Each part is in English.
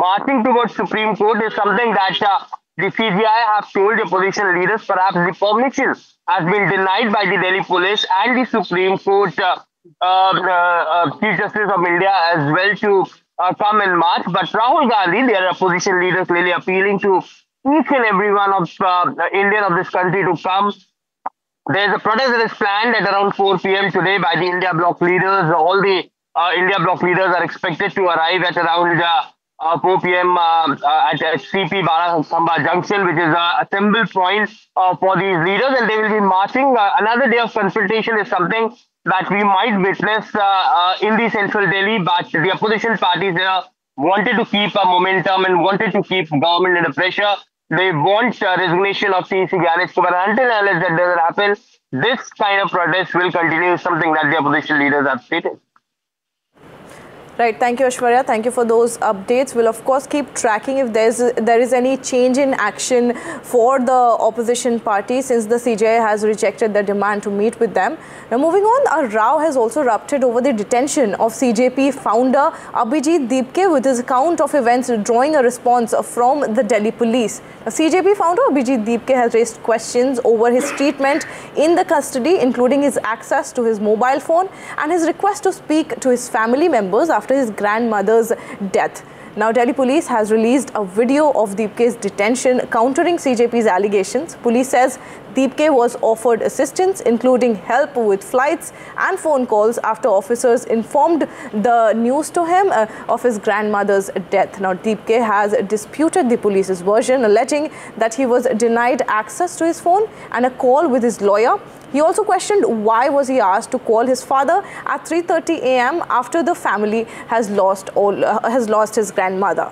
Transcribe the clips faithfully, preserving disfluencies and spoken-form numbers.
marching towards Supreme Court is something that uh, the C G I have told the opposition leaders. Perhaps the permission has been denied by the Delhi police and the Supreme Court uh, uh, uh, Chief Justice of India as well to uh, come and march. But Rahul Gandhi, their opposition leaders, really appealing to each and every one of uh, Indian of this country to come. There's a protest that is planned at around four p m today by the India Bloc leaders. All the uh, India Bloc leaders are expected to arrive at around uh, uh, four p m Uh, uh, at uh, C P Barasambha Junction, which is a assemble point uh, for these leaders, and they will be marching. Uh, another day of confrontation is something that we might witness uh, uh, in the central Delhi, but the opposition parties there wanted to keep a momentum and wanted to keep government under pressure. They want uh, resignation of C C Gyanesh Kumar. Until and unless that doesn't happen, this kind of protest will continue, something that the opposition leaders have stated. Right, thank you, Aishwarya. Thank you for those updates. We'll of course keep tracking if there's there is any change in action for the opposition party, since the C J I has rejected the demand to meet with them. Now, moving on, a row has also erupted over the detention of C J P founder Abhijit Deepke, with his account of events drawing a response from the Delhi police. Now, C J P founder Abhijit Deepke has raised questions over his treatment in the custody, including his access to his mobile phone and his request to speak to his family members after after his grandmother's death. Now, Delhi police has released a video of Deepke's detention countering C J P's allegations. Police says Deepke was offered assistance, including help with flights and phone calls, after officers informed the news to him uh, of his grandmother's death. Now, Deepke has disputed the police's version, alleging that he was denied access to his phone and a call with his lawyer. He also questioned why was he asked to call his father at three thirty a m after the family has lost all uh, has lost his grandmother.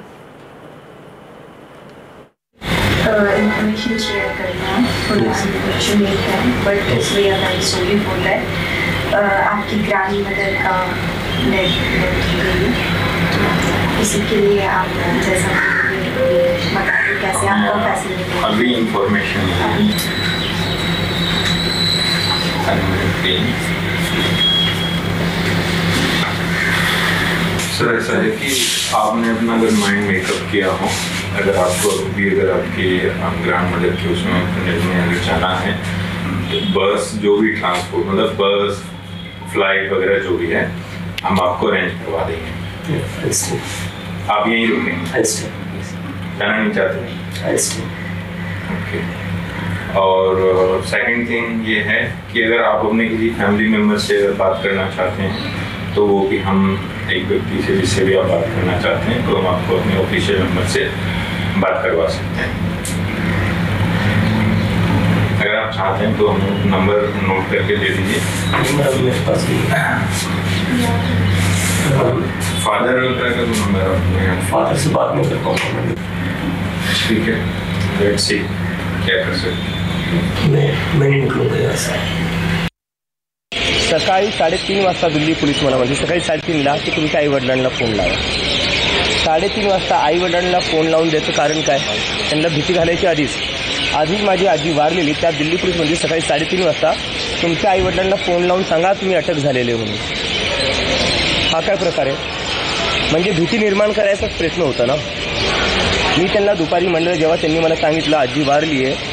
Information share करना थोड़ा सा नहीं है, but इस वे अगर सोली बोल रहा है आपकी ग्रैंड मदर का डेथ हो गई, इसी के लिए आप जैसा बताइए कैसे आपको फैसिलिटी अभी इंफॉर्मेशन सर ऐसा है कि आपने अपना अगर माइंड मेकअप किया हो, अगर आपको भी अगर आपकी ग्रैंड मदर की उसमें में अगर जाना है, तो बस जो भी ट्रांसपोर्ट मतलब बस फ्लाइट वगैरह जो भी है हम आपको अरेंज करवा देंगे। आप यहीं रुकेंगे, जाना नहीं चाहते? ओके। और सेकंड थिंग ये है कि अगर आप अपने किसी फैमिली मेम्बर से अगर बात करना चाहते हैं तो वो भी हम एक व्यक्ति से जिससे भी आप बात करना चाहते हैं तो हम आपको अपने ऑफिशियल नंबर से बात करवा सकते हैं। अगर आप चाहते हैं तो हम नंबर नोट करके दे दीजिए। फादर का तो नंबर आपने फादर से बात नहीं कर पाऊंगा। ठीक है, लेट्स सी क्या कर सकते हैं। मैं मैं नहीं निकलूंगा यहाँ से। सकाळी साडेतीन वाजता दिल्ली पोलीस मला म्हणजे सकाळी साडेतीनला की तुमच्या आईवडिलांना फोन लावा। साडेतीन वाजता आईवडिलांना फोन लावून द्यायचं कारण काय, त्यांना भीती घालायची आधीच आधीच माझी आजी वारलेली, त्या दिल्ली पोलीस म्हणजे सकाळी साडेतीन वाजता तुमच्या आईवडिलांना फोन लावून सांगा तुम्ही अटक झालेले म्हणून। हा काय प्रकार आहे, म्हणजे भीती निर्माण करायचाच प्रयत्न होता ना। मी त्यांना दुपारी म्हणलं जेव्हा त्यांनी मला सांगितलं आजी वारली आहे